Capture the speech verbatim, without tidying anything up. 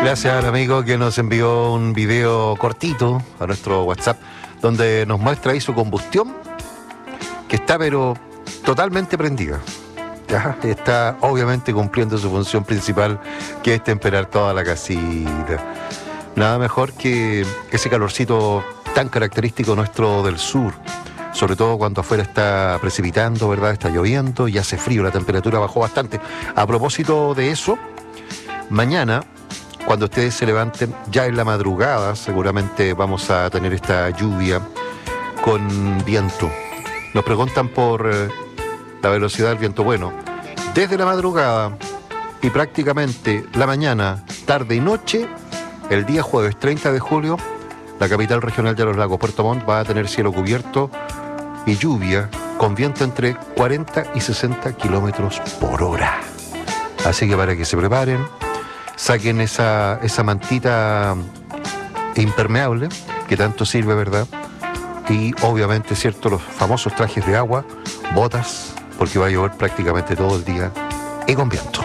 Gracias al amigo que nos envió un video cortito a nuestro WhatsApp donde nos muestra ahí su combustión, que está pero totalmente prendida. Ya, está obviamente cumpliendo su función principal, que es temperar toda la casita. Nada mejor que ese calorcito tan característico nuestro del sur, sobre todo cuando afuera está precipitando, ¿verdad? Está lloviendo y hace frío, la temperatura bajó bastante. A propósito de eso, mañana, cuando ustedes se levanten, ya en la madrugada, seguramente vamos a tener esta lluvia con viento. Nos preguntan por eh, la velocidad del viento. Bueno, desde la madrugada y prácticamente la mañana, tarde y noche, el día jueves treinta de julio, la capital regional de los lagos, Puerto Montt, va a tener cielo cubierto y lluvia con viento entre cuarenta y sesenta kilómetros por hora. Así que para que se preparen, saquen esa, esa mantita impermeable que tanto sirve, ¿verdad? Y obviamente, ¿cierto?, los famosos trajes de agua, botas, porque va a llover prácticamente todo el día y con viento.